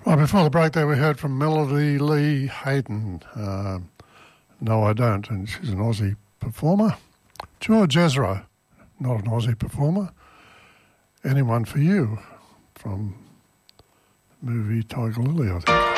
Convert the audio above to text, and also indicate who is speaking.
Speaker 1: Right, before the break there we heard from Melody Lee Hayden. No, I Don't, and she's an Aussie performer. George Ezra, not an Aussie performer. Anyone for You, from the movie Tiger Lily, I think.